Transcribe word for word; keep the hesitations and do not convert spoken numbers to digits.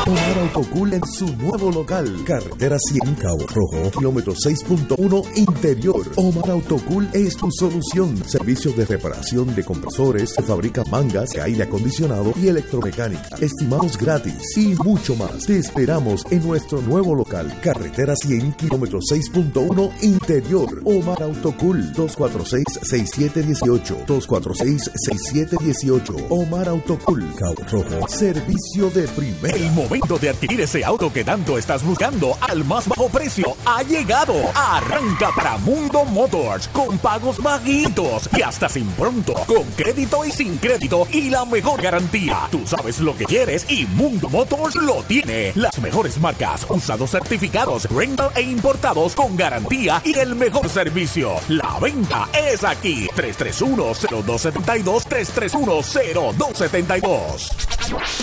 Omar Autocool en su nuevo local, carretera cien Cabo Rojo, kilómetro seis punto uno interior. Omar Autocool es tu solución. Servicios de reparación de compresores, se fabrican mangas de aire acondicionado y electromecánica. Estimados gratis y mucho más. Te esperamos en nuestro nuevo local, carretera cien, kilómetro seis punto uno interior. Omar Autocool, dos cuatro seis, seis siete uno ocho, dos cuatro seis, seis siete uno ocho. Omar Autocool, Cabo Rojo, servicio de primera. El momento de adquirir ese auto que tanto estás buscando al más bajo precio ha llegado. Arranca para Mundo Motors con pagos bajitos y hasta sin pronto, con crédito y sin crédito y la mejor garantía. Tú sabes lo que quieres y Mundo Motors lo tiene. Las mejores marcas, usados certificados, rental e importados con garantía y el mejor servicio. La venta es aquí. tres tres uno, cero dos siete dos, tres tres uno, cero dos siete dos.